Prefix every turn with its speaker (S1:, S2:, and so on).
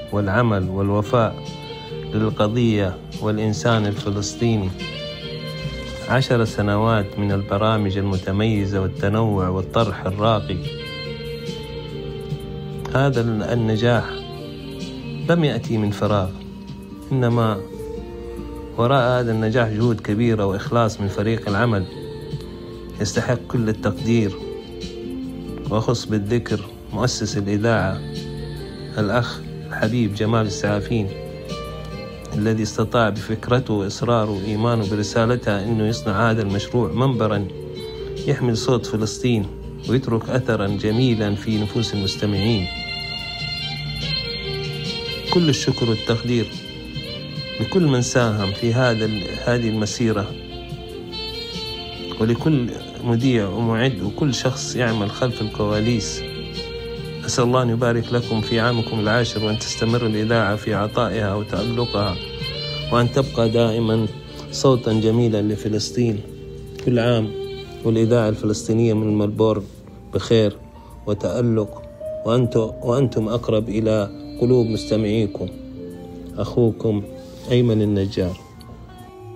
S1: والعمل والوفاء للقضية والإنسان الفلسطيني. 10 سنوات من البرامج المتميزة والتنوع والطرح الراقي. هذا النجاح لم يأتي من فراغ، إنما وراء هذا النجاح جهود كبيرة وإخلاص من فريق العمل يستحق كل التقدير. وأخص بالذكر مؤسس الإذاعة الأخ الحبيب جمال السعافين، الذي استطاع بفكرته وإصراره وإيمانه برسالتها أنه يصنع هذا المشروع منبرا يحمل صوت فلسطين ويترك أثرا جميلا في نفوس المستمعين. كل الشكر والتقدير لكل من ساهم في هذه المسيرة، ولكل مذيع ومعد وكل شخص يعمل خلف الكواليس. أسأل الله أن يبارك لكم في عامكم العاشر، وأن تستمر الإذاعة في عطائها وتألقها، وأن تبقى دائما صوتا جميلا لفلسطين. كل عام والإذاعة الفلسطينية من ملبورن بخير وتألق، وأنتم أقرب إلى قلوب مستمعيكم. أخوكم أيمن النجار.